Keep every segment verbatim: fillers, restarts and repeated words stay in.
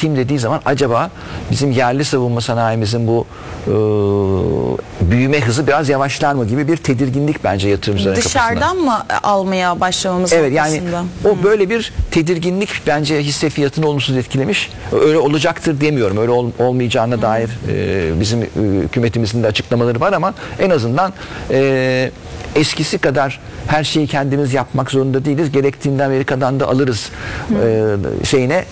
üreteyim dediği zaman acaba bizim yerli savunma sanayimizin bu e, büyüme hızı biraz yavaşlar mı gibi bir tedirginlik bence yatırımcıların kafasında. Dışarıdan mı almaya başlamamız Evet, yani noktasında? o Hmm. böyle bir tedirginlik bence hisse fiyatını olumsuz etkilemiş. Öyle olacaktır demiyorum. Öyle ol, olmayacağına hmm. dair e, bizim e, hükümetimizin de açıklamaları var ama en azından e, eskisi kadar her şeyi kendimiz yapmak zorunda değiliz. Gerektiğinde Amerika'dan da alırız hmm. e, şeyine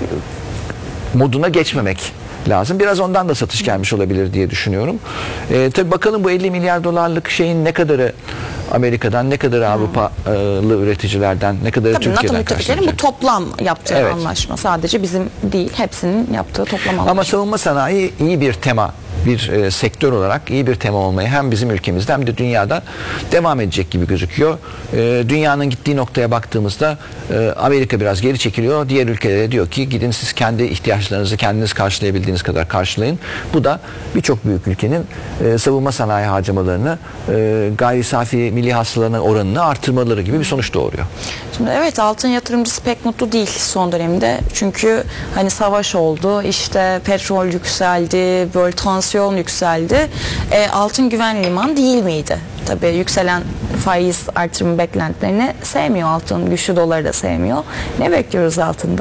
moduna geçmemek lazım. Biraz ondan da satış gelmiş olabilir diye düşünüyorum. E, tabii bakalım bu elli milyar dolarlık şeyin ne kadarı Amerika'dan, ne kadarı Avrupalı üreticilerden, ne kadarı Tabii, Türkiye'den karşılayacak. Bu toplam yaptığı evet. anlaşma. Sadece bizim değil, hepsinin yaptığı toplam anlaşma. Ama savunma sanayi iyi bir tema, bir e, sektör olarak iyi bir tema olmayı hem bizim ülkemizde hem de dünyada devam edecek gibi gözüküyor. E, dünyanın gittiği noktaya baktığımızda e, Amerika biraz geri çekiliyor. Diğer ülkelere diyor ki gidin siz kendi ihtiyaçlarınızı kendiniz karşılayabildiğiniz kadar karşılayın. Bu da birçok büyük ülkenin e, savunma sanayi harcamalarını e, gayri safi milli hasılanın oranını artırmaları gibi bir sonuç doğuruyor. Şimdi evet, altın yatırımcısı pek mutlu değil son dönemde. Çünkü hani savaş oldu, işte petrol yükseldi, böyle tansiyon yükseldi. E, altın güvenli liman değil miydi? Tabii yükselen faiz artırımı beklentilerini sevmiyor altın, güçlü doları da sevmiyor. Ne bekliyoruz altında?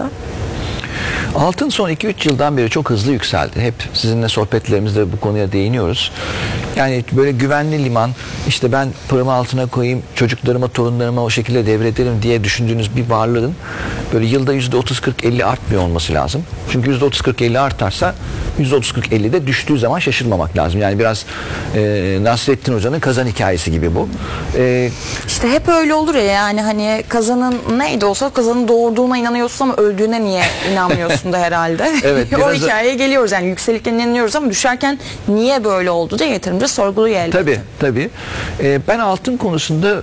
Altın son iki üç yıldan beri çok hızlı yükseldi. Hep sizinle sohbetlerimizde bu konuya değiniyoruz. Yani böyle güvenli liman, işte ben paramı altına koyayım, çocuklarıma, torunlarıma o şekilde devredelim diye düşündüğünüz bir varlığın böyle yılda yüzde otuz kırk elli artmıyor olması lazım. Çünkü yüzde otuz kırk elli artarsa yüzde otuz kırk elli de düştüğü zaman şaşırmamak lazım. Yani biraz e, Nasrettin Hoca'nın kazan hikayesi gibi bu. E, işte hep öyle olur ya, yani hani kazanın neydi olsa kazanın doğurduğuna inanıyorsun ama öldüğüne niye inanmıyorsun da herhalde. Evet, o hikayeye geliyoruz, yani yükselirken inanıyoruz ama düşerken niye böyle oldu diye yatırımcı sorguluyor elbette. Tabii tabii. E, ben altın konusunda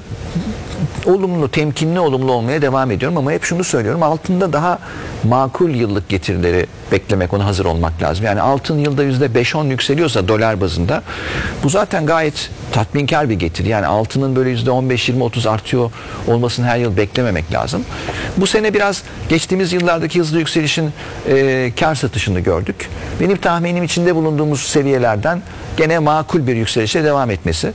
olumlu, temkinli olumlu olmaya devam ediyorum ama hep şunu söylüyorum, altında daha makul yıllık getirileri beklemek, ona hazır olmak lazım. Yani altın yılda yüzde beş on yükseliyorsa dolar bazında bu zaten gayet tatminkar bir getiri. Yani altının böyle yüzde on beş yirmi otuz artıyor olmasını her yıl beklememek lazım. Bu sene biraz geçtiğimiz yıllardaki hızlı yükselişin e, kar satışını gördük. Benim tahminim içinde bulunduğumuz seviyelerden gene makul bir yükselişe devam etmesi.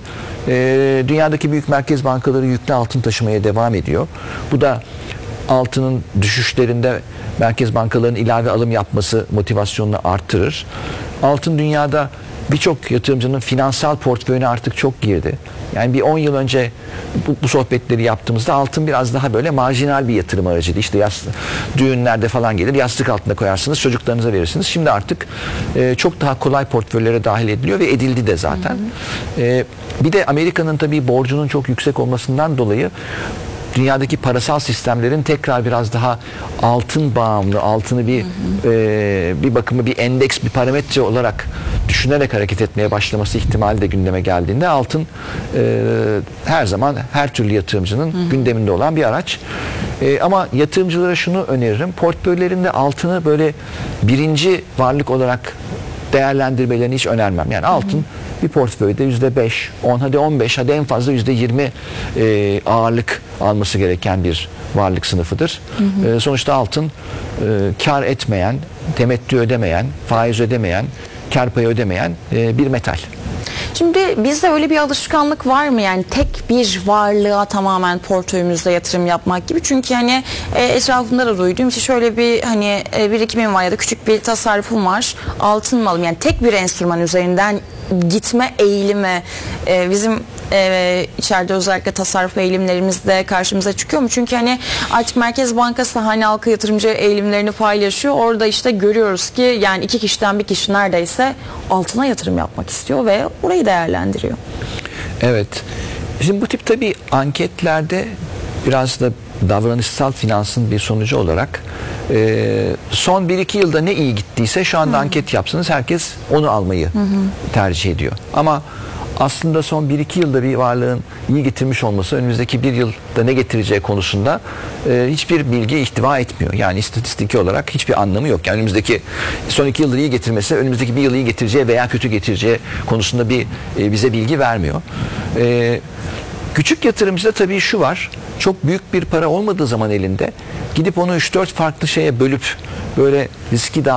E, dünyadaki büyük merkez bankaları yüklü altın taşımaya devam ediyor. Bu da altının düşüşlerinde merkez bankalarının ilave alım yapması motivasyonunu artırır. Altın dünyada birçok yatırımcının finansal portföyüne artık çok girdi. Yani bir on yıl önce bu, bu sohbetleri yaptığımızda altın biraz daha böyle marjinal bir yatırım aracıydı. İşte yas, düğünlerde falan gelir, yastık altında koyarsınız, çocuklarınıza verirsiniz. Şimdi artık e, çok daha kolay portföylere dahil ediliyor ve edildi de zaten. Hı hı. E, bir de Amerika'nın tabii borcunun çok yüksek olmasından dolayı dünyadaki parasal sistemlerin tekrar biraz daha altın bağımlı, altını bir hı hı. E, bir bakımı bir endeks, bir parametre olarak düşünerek hareket etmeye başlaması ihtimali de gündeme geldiğinde altın e, her zaman her türlü yatırımcının hı hı. gündeminde olan bir araç. E, ama yatırımcılara şunu öneririm, portföylerinde altını böyle birinci varlık olarak değerlendirmelerini hiç önermem. Yani altın hı hı. bir portföyde yüzde beş, on, hadi on beş, hadi en fazla yüzde yirmi e, ağırlık alması gereken bir varlık sınıfıdır. Hı hı. E, sonuçta altın e, kar etmeyen, temettü ödemeyen, faiz ödemeyen, kar payı ödemeyen e, bir metal. Şimdi bizde öyle bir alışkanlık var mı, yani tek bir varlığa tamamen portföyümüzde yatırım yapmak gibi? Çünkü hani e, etrafımda da duyduğum işte şöyle bir hani e, birikimim var ya da küçük bir tasarrufum var, altın mı alayım, yani tek bir enstrüman üzerinden gitme eğilimi e, bizim e, içeride özellikle tasarruf eğilimlerimizde karşımıza çıkıyor mu? Çünkü hani artık Merkez Bankası hani halka yatırımcı eğilimlerini paylaşıyor. Orada işte görüyoruz ki yani iki kişiden bir kişi neredeyse altına yatırım yapmak istiyor ve orayı değerlendiriyor. Evet. Şimdi bu tip tabii anketlerde biraz da davranışsal finansın bir sonucu olarak e, son bir iki yılda ne iyi gittiyse şu anda hı. anket yapsanız herkes onu almayı hı hı. tercih ediyor. Ama aslında son bir iki yılda bir varlığın iyi getirmiş olması önümüzdeki bir yılda ne getireceği konusunda e, hiçbir bilgi ihtiva etmiyor. Yani istatistiki olarak hiçbir anlamı yok. Yani önümüzdeki son iki yıldır iyi getirmesi önümüzdeki bir yıl iyi getireceği veya kötü getireceği konusunda bir e, bize bilgi vermiyor. E, küçük yatırımcıda tabii şu var. Çok büyük bir para olmadığı zaman elinde gidip onu üç dört farklı şeye bölüp böyle riski